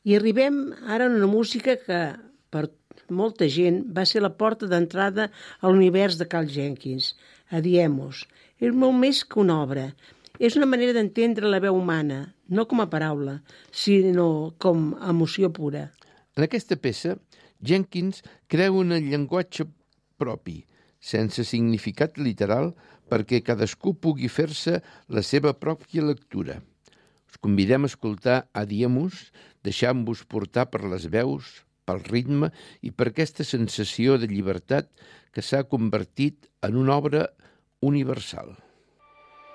I arribem ara a una música que, per molta gent, va ser la porta d'entrada a l'univers de Carl Jenkins. Adiemos. És molt més que una obra. És una manera d'entendre la veu humana, no com a paraula, sinó com a emoció pura. En aquesta peça, Jenkins crea un llenguatge propi, sense significat literal, perquè cadascú pugui fer-se la seva pròpia lectura. Us convidem a escoltar Adiemos, deixant-vos portar per les veus, pel ritme i per aquesta sensació de llibertat que s'ha convertit en una obra universal.